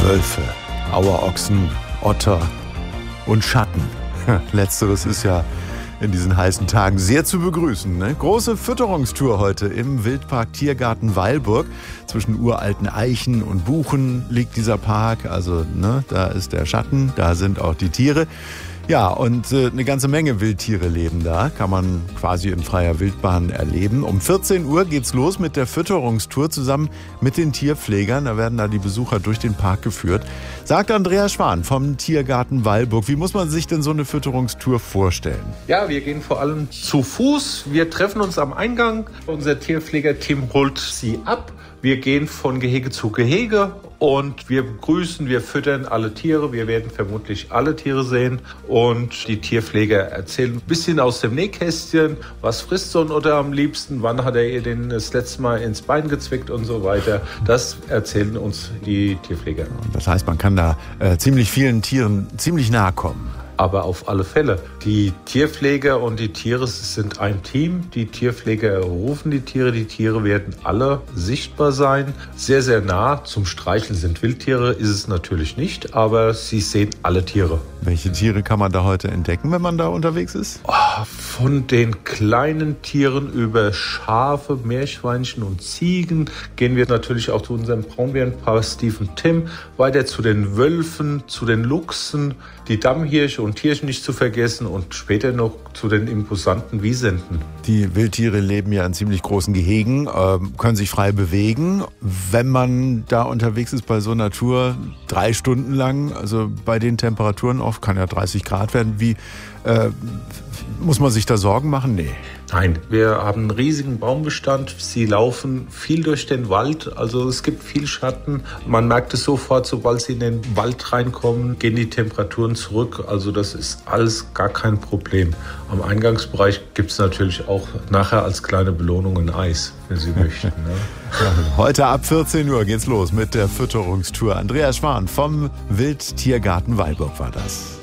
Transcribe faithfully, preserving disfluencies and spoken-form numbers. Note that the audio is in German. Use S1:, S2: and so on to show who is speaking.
S1: Wölfe, Auerochsen, Otter und Schatten. Letzteres ist ja in diesen heißen Tagen sehr zu begrüßen. Ne? Große Fütterungstour heute im Wildpark Tiergarten Weilburg. Zwischen uralten Eichen und Buchen liegt dieser Park. Also ne, da ist der Schatten, da sind auch die Tiere. Ja, und äh, eine ganze Menge Wildtiere leben da. Kann man quasi in freier Wildbahn erleben. Um vierzehn Uhr geht's los mit der Fütterungstour zusammen mit den Tierpflegern. Da werden da die Besucher durch den Park geführt. Sagt Andreas Schwan vom Tiergarten Weilburg. Wie muss man sich denn so eine Fütterungstour vorstellen?
S2: Ja, wir gehen vor allem zu Fuß. Wir treffen uns am Eingang. Unser Tierpflegerteam holt sie ab. Wir gehen von Gehege zu Gehege und wir begrüßen, wir füttern alle Tiere. Wir werden vermutlich alle Tiere sehen und die Tierpfleger erzählen ein bisschen aus dem Nähkästchen. Was frisst so ein Otter am liebsten? Wann hat er ihr den das letzte Mal ins Bein gezwickt und so weiter? Das erzählen uns die Tierpfleger.
S1: Das heißt, man kann da äh, ziemlich vielen Tieren ziemlich nahe kommen.
S2: Aber auf alle Fälle. Die Tierpfleger und die Tiere sind ein Team. Die Tierpfleger rufen die Tiere. Die Tiere werden alle sichtbar sein. Sehr, sehr nah. Zum Streicheln sind Wildtiere, ist es natürlich nicht. Aber sie sehen alle Tiere.
S1: Welche Tiere kann man da heute entdecken, wenn man da unterwegs ist?
S2: Oh, von den kleinen Tieren über Schafe, Meerschweinchen und Ziegen gehen wir natürlich auch zu unserem Braunbärenpaar Stephen Tim. Weiter zu den Wölfen, zu den Luchsen, die Dammhirsche und Tierchen nicht zu vergessen und später noch zu den imposanten Wisenten.
S1: Die Wildtiere leben ja in ziemlich großen Gehegen, äh, können sich frei bewegen. Wenn man da unterwegs ist bei so einer Tour, drei Stunden lang, also bei den Temperaturen oft, kann ja dreißig Grad werden, wie äh, muss man sich da Sorgen machen? Nee.
S2: Nein, wir haben einen riesigen Baumbestand. Sie laufen viel durch den Wald, also es gibt viel Schatten. Man merkt es sofort, sobald sie in den Wald reinkommen, gehen die Temperaturen zurück. Also das ist alles gar kein Problem. Am Eingangsbereich gibt es natürlich auch nachher als kleine Belohnung ein Eis, wenn Sie möchten. Ne?
S1: Heute ab vierzehn Uhr geht's los mit der Fütterungstour. Andreas Schwan vom Wildtiergarten Weilburg war das.